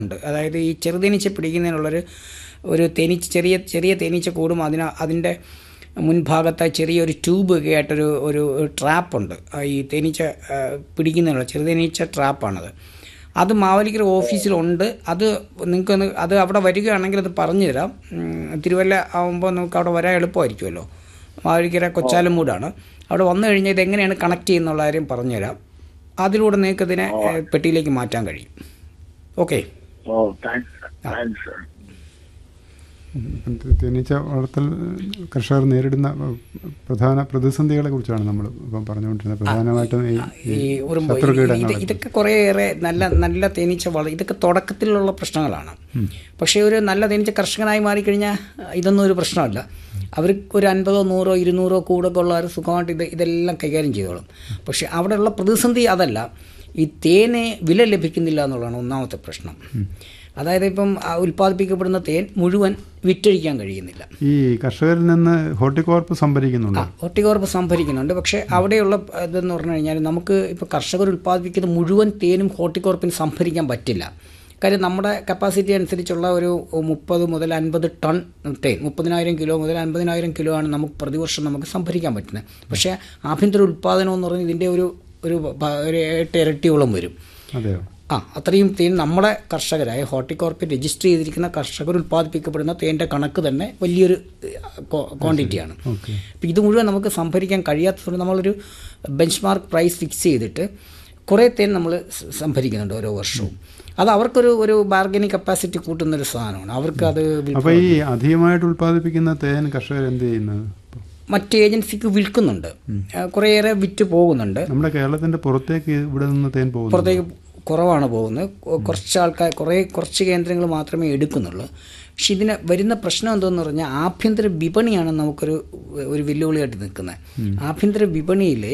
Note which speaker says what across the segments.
Speaker 1: ഉണ്ട്. അതായത് ഈ ചെറുതേനീച്ച പിടിക്കുന്നതിനുള്ളൊരു തേനീച്ച ചെറിയ തേനീച്ച കൂടും അതിൻ്റെ മുൻഭാഗത്തായി ചെറിയൊരു ട്യൂബ് ഒക്കെ ആയിട്ടൊരു ഒരു ട്രാപ്പുണ്ട്. ഈ തേനീച്ച പിടിക്കുന്നതിനുള്ള ചെറുതേനീച്ച ട്രാപ്പാണത്. അത് മാവേലിക്കര ഓഫീസിലുണ്ട്. അത് നിങ്ങൾക്കൊന്ന് അത് അവിടെ വരികയാണെങ്കിൽ അത് പറഞ്ഞു തരാം. തിരുവല്ല ആകുമ്പോൾ നമുക്ക് അവിടെ വരാൻ എളുപ്പമായിരിക്കുമല്ലോ. മാവേലിക്കര കൊച്ചാലമൂടാണ്. അവിടെ വന്നു കഴിഞ്ഞാൽ ഇതെങ്ങനെയാണ് കണക്ട് ചെയ്യുന്നുള്ള കാര്യം പറഞ്ഞു തരാം. അതിലൂടെ നിങ്ങൾക്ക് ഇതിനെ പെട്ടിയിലേക്ക് മാറ്റാൻ കഴിയും. ഓക്കെ.
Speaker 2: തേനീച്ച വളർത്തൽ കർഷകർ നേരിടുന്ന പ്രധാന പ്രതിസന്ധികളെ കുറിച്ചാണ് നമ്മൾ ഇപ്പം പറഞ്ഞുകൊണ്ടിരുന്നത്. പ്രധാനമായിട്ടും
Speaker 1: ഇതൊക്കെ കുറേയേറെ നല്ല തേനീച്ച ഇതൊക്കെ തുടക്കത്തിലുള്ള പ്രശ്നങ്ങളാണ്. പക്ഷേ ഒരു നല്ല തേനീച്ച കർഷകനായി മാറിക്കഴിഞ്ഞാൽ ഇതൊന്നും ഒരു പ്രശ്നമല്ല. അവർക്ക് ഒരു 50, 100, 200 കൂടൊക്കെ ഉള്ളവർ സുഖമായിട്ട് ഇതെല്ലാം കൈകാര്യം ചെയ്തോളും. പക്ഷേ അവിടെയുള്ള പ്രതിസന്ധി അതല്ല, ഈ തേന് വില ലഭിക്കുന്നില്ല എന്നുള്ളതാണ് ഒന്നാമത്തെ പ്രശ്നം. അതായത് ഇപ്പം ഉൽപ്പാദിപ്പിക്കപ്പെടുന്ന തേൻ മുഴുവൻ വിറ്റഴിക്കാൻ കഴിയുന്നില്ല.
Speaker 2: ഈ കർഷകരിൽ നിന്ന് ഹോർട്ടികോർപ്പ് സംഭരിക്കുന്നുണ്ട്.
Speaker 1: ഹോർട്ടികോർപ്പ് സംഭരിക്കുന്നുണ്ട്. പക്ഷേ അവിടെയുള്ള ഇതെന്ന് പറഞ്ഞു കഴിഞ്ഞാൽ നമുക്ക് ഇപ്പോൾ കർഷകർ ഉൽപ്പാദിപ്പിക്കുന്ന മുഴുവൻ തേനും ഹോർട്ടികോർപ്പിന് സംഭരിക്കാൻ പറ്റില്ല. കാര്യം നമ്മുടെ കപ്പാസിറ്റി അനുസരിച്ചുള്ള ഒരു 30 മുതൽ 50 ടൺ തേൻ, 30,000 കിലോ മുതൽ 50,000 കിലോ ആണ് നമുക്ക് പ്രതിവർഷം നമുക്ക് സംഭരിക്കാൻ പറ്റുന്നത്. പക്ഷേ ആഭ്യന്തര ഉൽപ്പാദനം എന്ന് പറഞ്ഞാൽ ഇതിൻ്റെ ഒരു 8 ഇരട്ടിയോളം വരും.
Speaker 2: അതെയോ?
Speaker 1: അത്രയും തേൻ നമ്മുടെ കർഷകരായ ഹോർട്ടികോർപ്പിൽ രജിസ്റ്റർ ചെയ്തിരിക്കുന്ന കർഷകർ ഉൽപ്പാദിപ്പിക്കപ്പെടുന്ന തേൻ്റെ കണക്ക് തന്നെ വലിയൊരു ക്വാണ്ടിറ്റിയാണ്. അപ്പോൾ ഇത് മുഴുവൻ നമുക്ക് സംഭരിക്കാൻ കഴിയാത്തതുകൊണ്ട് നമ്മളൊരു ബെഞ്ച് മാർക്ക് പ്രൈസ് ഫിക്സ് ചെയ്തിട്ട് കുറേ തേൻ നമ്മൾ സംഭരിക്കുന്നുണ്ട് ഓരോ വർഷവും. അത് അവർക്കൊരു ബാർഗനിങ് കപ്പാസിറ്റി കൂട്ടുന്നൊരു സാധനമാണ്. അവർക്ക് അത്
Speaker 2: അപ്പോൾ ഈ അധികമായിട്ട് ഉൽപ്പാദിപ്പിക്കുന്ന തേൻ കർഷകർ എന്ത് ചെയ്യുന്നത്?
Speaker 1: മറ്റ് ഏജൻസിക്ക് വിൽക്കുന്നുണ്ട്, കുറേയേറെ വിറ്റ് പോകുന്നുണ്ട്.
Speaker 2: നമ്മുടെ കേരളത്തിൻ്റെ പുറത്തേക്ക് ഇവിടെ നിന്ന് തേൻ പോകുന്നു?
Speaker 1: പുറത്തേക്ക് കുറവാണ് പോകുന്നത്. കുറച്ച് ആൾക്കാർ കുറച്ച് കേന്ദ്രങ്ങൾ മാത്രമേ എടുക്കുന്നുള്ളൂ. പക്ഷെ ഇതിന് വരുന്ന പ്രശ്നം എന്തെന്ന് പറഞ്ഞാൽ ആഭ്യന്തര വിപണിയാണ് നമുക്കൊരു വെല്ലുവിളിയായിട്ട് നിൽക്കുന്നത്. ആഭ്യന്തര വിപണിയിലെ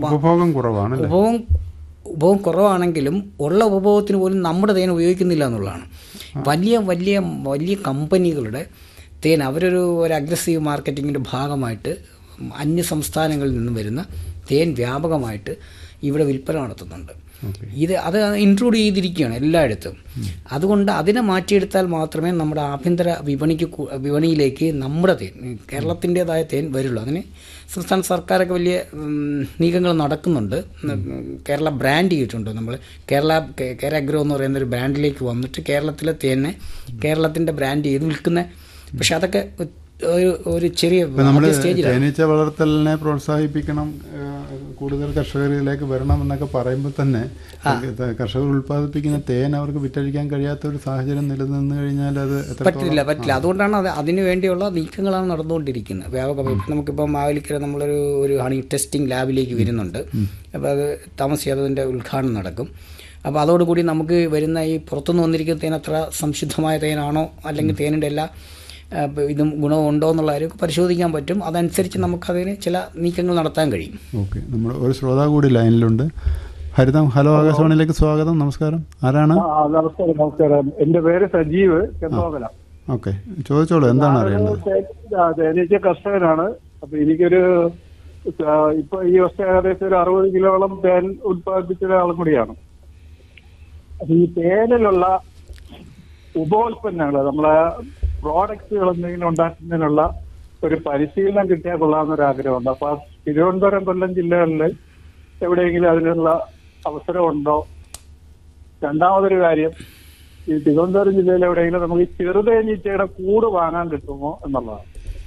Speaker 1: ഉപഭോഗം കുറവാണെങ്കിലും ഉള്ള ഉപഭോഗത്തിന് പോലും നമ്മുടെ തേൻ ഉപയോഗിക്കുന്നില്ല എന്നുള്ളതാണ്. വലിയ വലിയ വലിയ കമ്പനികളുടെ തേൻ അവരൊരു അഗ്രസീവ് മാർക്കറ്റിങ്ങിൻ്റെ ഭാഗമായിട്ട് അന്യ സംസ്ഥാനങ്ങളിൽ നിന്നും വരുന്ന തേൻ വ്യാപകമായിട്ട് ഇവിടെ വിൽപ്പന നടത്തുന്നുണ്ട്. അത് ഇൻക്ലൂഡ് ചെയ്തിരിക്കുകയാണ് എല്ലായിടത്തും. അതുകൊണ്ട് അതിനെ മാറ്റിയെടുത്താൽ മാത്രമേ നമ്മുടെ ആഭ്യന്തര വിപണിയിലേക്ക് നമ്മുടെ തേൻ, കേരളത്തിൻ്റെതായ തേൻ വരുള്ളൂ. അതിന് സംസ്ഥാന സർക്കാരൊക്കെ വലിയ നീക്കങ്ങൾ നടക്കുന്നുണ്ട്. കേരള ബ്രാൻഡ് ചെയ്തിട്ടുണ്ട്. നമ്മൾ കേരഗ്രോ എന്ന് പറയുന്നൊരു ബ്രാൻഡിലേക്ക് വന്നിട്ട് കേരളത്തിലെ തേനെ കേരളത്തിൻ്റെ ബ്രാൻഡ് ചെയ്ത് വിൽക്കുന്ന. പക്ഷെ അതൊക്കെ ഒരു ചെറിയ
Speaker 2: തേനീച്ച വളർത്തലിനെ പ്രോത്സാഹിപ്പിക്കണം, കൂടുതൽ കർഷകരിലേക്ക് വരണം എന്നൊക്കെ പറയുമ്പോൾ തന്നെ കർഷകർ ഉൽപ്പാദിപ്പിക്കുന്ന തേൻ അവർക്ക് വിറ്റഴിക്കാൻ കഴിയാത്ത ഒരു സാഹചര്യം നിലനിന്ന് കഴിഞ്ഞാൽ അത്
Speaker 1: പറ്റില്ല. അതുകൊണ്ടാണ് അതിനു വേണ്ടിയുള്ള നീക്കങ്ങളാണ് നടന്നുകൊണ്ടിരിക്കുന്നത് വ്യാപകമായി. നമുക്കിപ്പോൾ മാവേലിക്കര നമ്മളൊരു ഹണി ടെസ്റ്റിംഗ് ലാബിലേക്ക് വരുന്നുണ്ട്. അപ്പോൾ അത് താമസിയാതെ അതിൻ്റെ ഉദ്ഘാടനം നടക്കും. അപ്പോൾ അതോടുകൂടി നമുക്ക് വരുന്ന ഈ പുറത്തുനിന്ന് വന്നിരിക്കുന്ന തേൻ അത്ര സംശുദ്ധമായ തേനാണോ അല്ലെങ്കിൽ തേനിൻ്റെ എല്ലാ ഇതും ഗുണമുണ്ടോ എന്നുള്ള കാര്യം പരിശോധിക്കാൻ പറ്റും. അതനുസരിച്ച് നമുക്കതിന് ചില നീക്കങ്ങൾ നടത്താൻ കഴിയും.
Speaker 2: ഓക്കെ. നമ്മൾ ഒരു ശ്രോതാവ് കൂടി ലൈനിലുണ്ട്. ഹരിതം, ഹലോ, ആകാശവാണിയിലേക്ക് സ്വാഗതം. നമസ്കാരം. ആരാണ്?
Speaker 3: നമസ്കാരം. എൻ്റെ പേര് സജീവ് ചെമ്പോകല.
Speaker 2: ഓക്കെ, ചോദിച്ചോളൂ, എന്താണ് അറിയേണ്ടത്?
Speaker 3: തേനീച്ച കർഷകനാണ്. അപ്പൊ എനിക്കൊരു ഇപ്പൊ ഈ വർഷം ഏകദേശം ഒരു 60 കിലോളം തേൻ ഉത്പാദിപ്പിച്ച ഒരാളും കൂടിയാണ്. അപ്പൊ ഈ തേനിലുള്ള ഉപോൽപ്പന്നങ്ങൾ, നമ്മളെ പ്രോഡക്റ്റുകൾ എന്തെങ്കിലും ഉണ്ടാക്കുന്നതിനുള്ള ഒരു പരിശീലനം കിട്ടിയാൽ കൊള്ളാമെന്നൊരു ആഗ്രഹമുണ്ട്. അപ്പൊ തിരുവനന്തപുരം, കൊല്ലം ജില്ലകളിൽ എവിടെയെങ്കിലും അതിനുള്ള അവസരമുണ്ടോ? രണ്ടാമതൊരു കാര്യം, ഈ തിരുവനന്തപുരം ജില്ലയിൽ എവിടെയെങ്കിലും നമുക്ക് ഈ ചെറുതേനീച്ചയുടെ കൂട് വാങ്ങാൻ കിട്ടുമോ എന്നുള്ളതാണ്.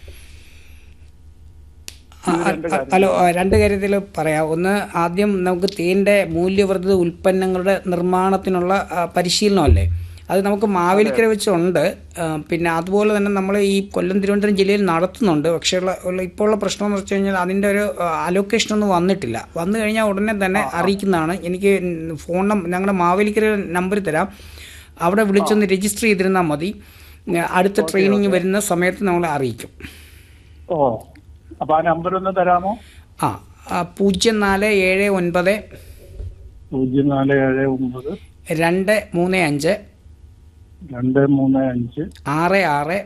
Speaker 1: ഹലോ, രണ്ട് കാര്യത്തിൽ പറയാം. ഒന്ന്, ആദ്യം നമുക്ക് തേൻ്റെ മൂല്യവർദ്ധിത ഉൽപ്പന്നങ്ങളുടെ നിർമ്മാണത്തിനുള്ള പരിശീലനമല്ലേ, അത് നമുക്ക് മാവേലിക്കര വെച്ചുണ്ട്. പിന്നെ അതുപോലെ തന്നെ നമ്മൾ ഈ കൊല്ലം, തിരുവനന്തപുരം ജില്ലയിൽ നടത്തുന്നുണ്ട്. പക്ഷേ ഇപ്പോൾ ഉള്ള പ്രശ്നം എന്ന് വെച്ച് കഴിഞ്ഞാൽ അതിൻ്റെ ഒരു അലോക്കേഷനൊന്നും വന്നിട്ടില്ല. വന്നു കഴിഞ്ഞാൽ ഉടനെ തന്നെ അറിയിക്കുന്നതാണ്. എനിക്ക് ഞങ്ങളുടെ മാവേലിക്കര നമ്പർ തരാം. അവിടെ വിളിച്ചൊന്ന് രജിസ്റ്റർ ചെയ്തിരുന്നാൽ മതി. അടുത്ത ട്രെയിനിങ് വരുന്ന സമയത്ത് നമ്മളെ അറിയിക്കും.
Speaker 3: അപ്പോൾ ആ നമ്പർ ഒന്ന് തരാമോ?
Speaker 1: 0479
Speaker 3: 0479
Speaker 1: 235
Speaker 3: 235
Speaker 1: 66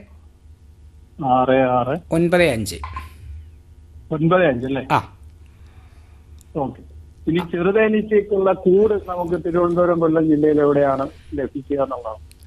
Speaker 3: 66
Speaker 1: 95
Speaker 3: 95 അല്ലേ? ഓക്കെ. ഇനി ചെറുതേനീച്ചയ്ക്കുള്ള കൂട് നമുക്ക് തിരുവനന്തപുരം, കൊല്ലം ജില്ലയിൽ എവിടെയാണ് ലഭിക്കുക എന്നുള്ളതാണ്?